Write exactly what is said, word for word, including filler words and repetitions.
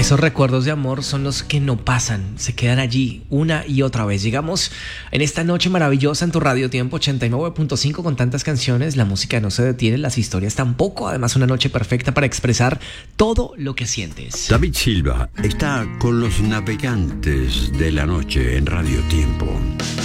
Esos recuerdos de amor son los que no pasan, se quedan allí una y otra vez. Llegamos en esta noche maravillosa en tu Radio Tiempo ochenta y nueve punto cinco con tantas canciones, la música no se detiene, las historias tampoco, además una noche perfecta para expresar todo lo que sientes. David Silva está con los navegantes de la noche en Radio Tiempo.